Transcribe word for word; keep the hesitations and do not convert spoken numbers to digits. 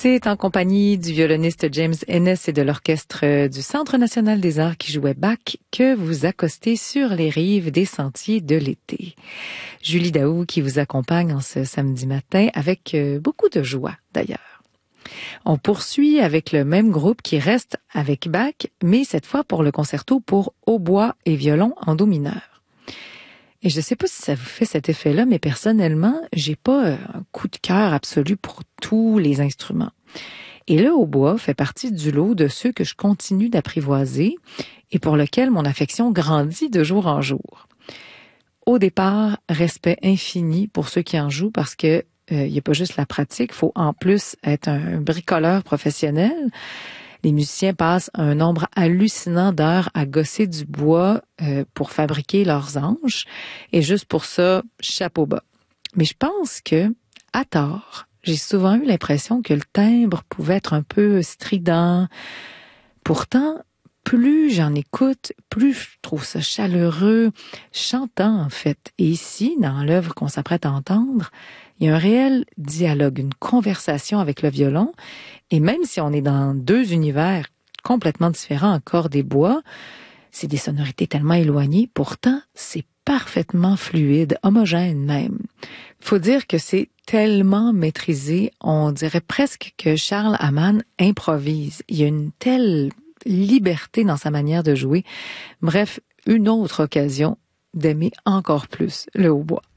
C'est en compagnie du violoniste James Ennis et de l'orchestre du Centre national des arts qui jouait Bach que vous accostez sur les rives des sentiers de l'été. Julie Daou qui vous accompagne en ce samedi matin avec beaucoup de joie d'ailleurs. On poursuit avec le même groupe qui reste avec Bach, mais cette fois pour le concerto pour hautbois et violon en do mineur. Et je ne sais pas si ça vous fait cet effet-là, mais personnellement, j'ai pas un coup de cœur absolu pour tous les instruments. Et le hautbois fait partie du lot de ceux que je continue d'apprivoiser et pour lequel mon affection grandit de jour en jour. Au départ, respect infini pour ceux qui en jouent parce que il n'y a pas juste la pratique, il faut en plus être un bricoleur professionnel. Les musiciens passent un nombre hallucinant d'heures à gosser du bois euh, pour fabriquer leurs anges. Et juste pour ça, chapeau bas. Mais je pense que, à tort, j'ai souvent eu l'impression que le timbre pouvait être un peu strident. Pourtant, plus j'en écoute, plus je trouve ça chaleureux, chantant en fait. Et ici, dans l'œuvre qu'on s'apprête à entendre, il y a un réel dialogue, une conversation avec le violon. Et même si on est dans deux univers complètement différents, en cordes et bois, c'est des sonorités tellement éloignées, pourtant c'est parfaitement fluide, homogène même. Faut dire que c'est tellement maîtrisé, on dirait presque que Charles Hamann improvise. Il y a une telle liberté dans sa manière de jouer. Bref, une autre occasion d'aimer encore plus le hautbois.